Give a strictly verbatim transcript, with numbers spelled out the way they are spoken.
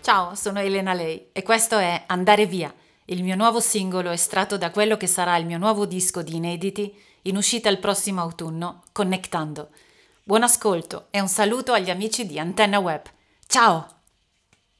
Ciao, sono Elena Lei e questo è Andare Via, il mio nuovo singolo estratto da quello che sarà il mio nuovo disco di inediti in uscita il prossimo autunno, Connectando. Buon ascolto e un saluto agli amici di Antenna Web. Ciao!